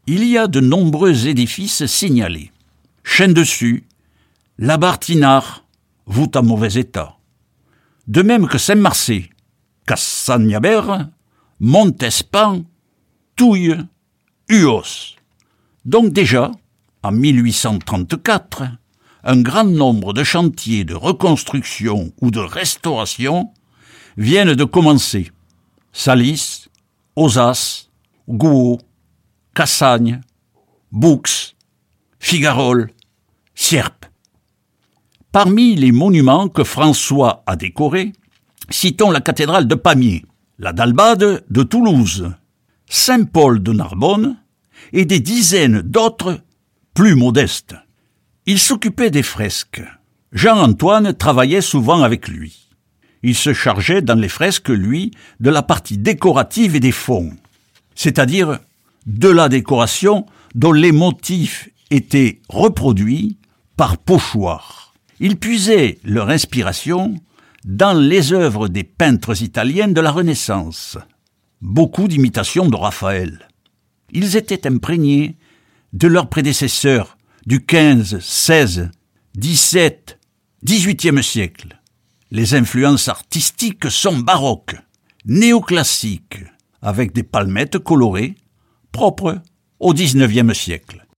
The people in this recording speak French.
Il y a de nombreux édifices signalés. Chêne-dessus, la Bartinard, voûte en mauvais état. De même que Saint-Marcé, Cassagnabert, Montespan, Touille, Uos. Donc déjà, en 1834, un grand nombre de chantiers de reconstruction ou de restauration viennent de commencer. Salis, Ozas, Gouault, Cassagne, Boux, Figarol, Sierpes. Parmi les monuments que François a décorés, citons la cathédrale de Pamiers, la Dalbade de Toulouse, Saint-Paul de Narbonne et des dizaines d'autres plus modestes. Il s'occupait des fresques. Jean-Antoine travaillait souvent avec lui. Il se chargeait dans les fresques, lui, de la partie décorative et des fonds, c'est-à-dire de la décoration dont les motifs étaient reproduits par pochoir. Il puisait leur inspiration dans les œuvres des peintres italiens de la Renaissance. Beaucoup d'imitations de Raphaël. Ils étaient imprégnés de leurs prédécesseurs du XV, XVI, XVII, XVIIIe siècle. Les influences artistiques sont baroques, néoclassiques, avec des palmettes colorées, propres au XIXe siècle.